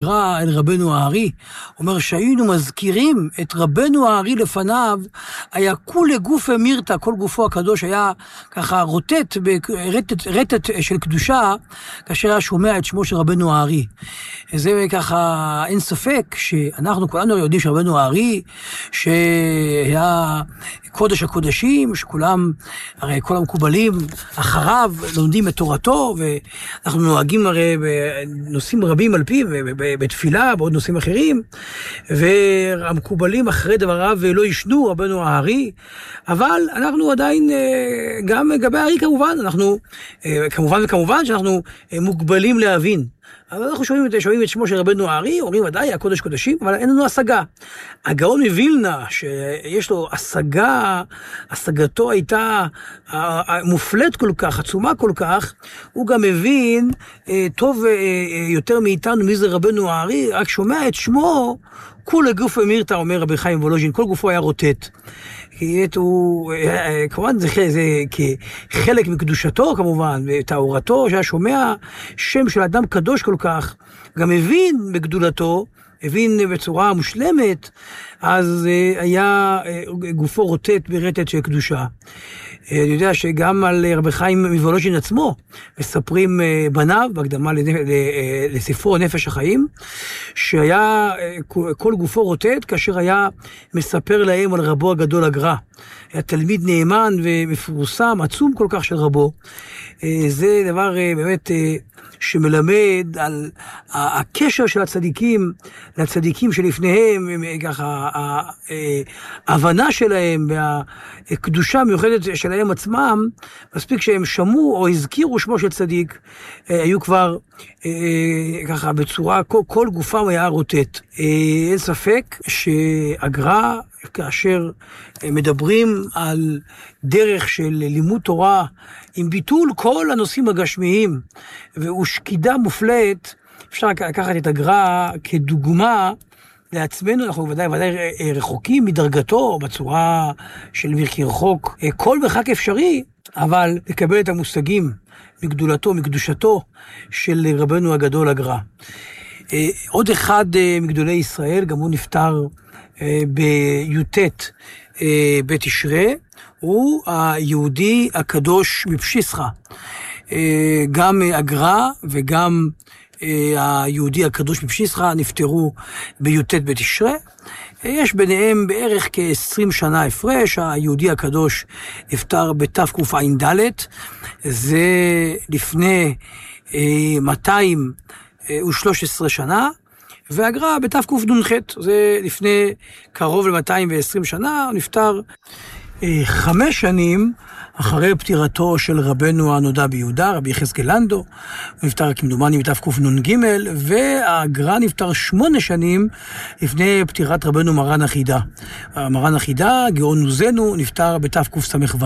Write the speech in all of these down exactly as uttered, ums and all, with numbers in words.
הגר"א אל רבנו הארי, אומר שהיינו מזכירים את רבנו הארי לפניו, היה כולי גוף אמירתא, כל גופו הקדוש היה ככה רוטט, רטט, רטט של קדושה, כאשר היה שומע את שמו של רבנו הארי. זה ככה, אין ספק שאנחנו כולנו יודעים שרבנו הארי, שהיה קודש הקודשים, שכולם, הרי כל המקובלים אחריו לומדים את תורתו, ואנחנו נוהגים הרי בנושאים רבים על פיו, בתפילה, בעוד נושאים אחרים, והמקובלים אחרי דבריו לא ישנו, רבנו הארי, אבל אנחנו עדיין, גם לגבי הארי כמובן, אנחנו, כמובן וכמובן שאנחנו מוגבלים להבין. אבל אנחנו שומעים את, שומעים את שמו של רבנו הארי, אומרים ודאי, הקודש קודשים, אבל אין לנו השגה. הגאון מווילנה, שיש לו השגה, השגתו הייתה מופלט כל כך, עצומה כל כך, הוא גם מבין טוב יותר מאיתנו מי זה רבנו הארי, רק שומע את שמו, כולי גוף אמירתא, אומר רבי חיים וולוז'ין, כל גופו היה רוטט. הוא, כמובן זה, זה כחלק מקדושתו כמובן, וטהרתו, שהיה שומע שם של אדם קדוש כל כך, גם הבין בגדולתו, הבין בצורה מושלמת, אז היה גופו רוטט ברטט של קדושה. אני יודע שגם על רבי חיים מוולוז'ין עצמו, מספרים בניו, בהקדמה לספרו נפש החיים, שהיה כל גופו רוטט, כאשר היה מספר להם על רבו הגדול הגר"א. היה תלמיד נאמן ומפורסם, עצום כל כך של רבו. זה דבר באמת שמלמד על הקשר של הצדיקים לצדיקים שלפניהם, ככה, ההבנה שלהם והקדושה המיוחדת שלהם עצמם, מספיק שהם שמעו או הזכירו שמו של צדיק, היו כבר ככה בצורה, כל, כל גופם היה רוטט. אין ספק שהגר"א, כאשר מדברים על דרך של לימוד תורה, עם ביטול כל הנושאים הגשמיים, ושקידה מופלט, אפשר לקחת את הגר"א כדוגמה לעצמנו, אנחנו ודאי ודאי רחוקים מדרגתו, בצורה של מרחק רחוק, כל מרחק אפשרי, אבל לקבל את המושגים מגדולתו, מקדושתו של רבנו הגדול הגר"א. עוד אחד מגדולי ישראל, גם הוא נפטר בי"ט בתשרי, הוא היהודי הקדוש מפשיסחה. גם הגר"א וגם היהודי הקדוש מפשיסחה נפטרו בי"ט בתשרי. יש ביניהם בערך כ-עשרים שנה הפרש. היהודי הקדוש נפטר בתקע"ד, זה לפני מאתיים ושלוש עשרה שנה, והגר"א בתקנ"ח, זה לפני קרוב ל-מאתיים ועשרים שנה, הוא נפטר חמש שנים אחרי פטירתו של רבנו הנודע ביהודה, רבי יחזקאל לנדו. הוא נפטר כמדומני בתקנ"ג, והגר"א נפטר שמונה שנים לפני פטירת רבנו מרן החידה. מרן החידה, גאון עוזנו, נפטר בתקס"ו.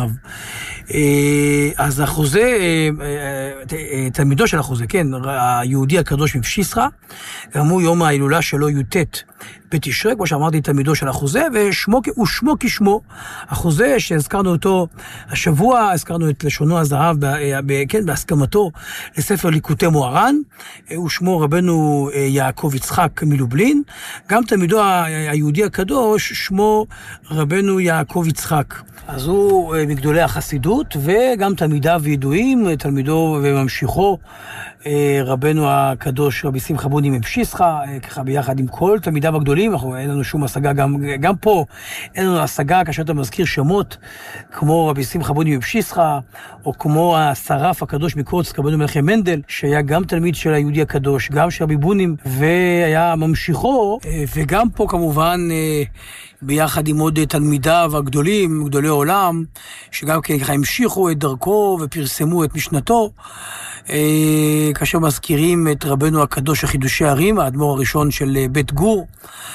אז החוזה, תלמידו של החוזה, כן, היהודי הקדוש מפשיסחה, גם הוא יום ההילולה שלו י"ט בתשרי, כמו שאמרתי, תלמידו של החוזה, ושמו, ושמו כשמו. החוזה שהזכרנו אותו השבוע, הזכרנו את לשונו הזהב, ב, ב, כן, בהסכמתו לספר ליקוטי מוהר"ן, ושמו רבנו יעקב יצחק מלובלין, גם תלמידו היהודי הקדוש, שמו רבנו יעקב יצחק. אז הוא מגדולי החסידות, וגם תלמידיו ידועים, תלמידו וממשיכו, רבנו הקדוש רבי שמחה בוני מפשיסחה, ככה ביחד עם כל תלמידיו הגדולים. אנחנו, אין לנו שום השגה, גם, גם פה אין לנו השגה כאשר אתה מזכיר שמות כמו רבי שמחה בוני מפשיסחה, או כמו השרף הקדוש מקורצק, רבנו מנחם מנדל, שהיה גם תלמיד של היהודי הקדוש, גם של רבי בונים, והיה ממשיכו, וגם פה כמובן ביחד עם עוד תלמידיו הגדולים, גדולי עולם, שגם כן ככה המשיכו את דרכו ופרסמו את משנתו, כאשר מזכירים את רבנו הקדוש החידושי ערים, האדמו"ר הראשון של בית גור,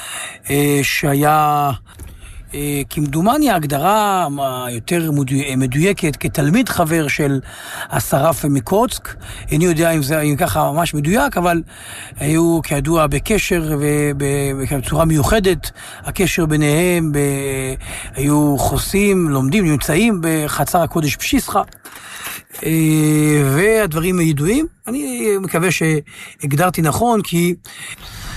שהיה כמדומני ההגדרה היותר מדויקת כתלמיד חבר של השרף מקורצק. איני יודע אם זה אם ככה ממש מדויק, אבל היו כידוע בקשר ובצורה מיוחדת. הקשר ביניהם ב... היו חוסים, לומדים, נמצאים בחצר הקודש פשיסחה, והדברים ידועים. אני מקווה שהגדרתי נכון, כי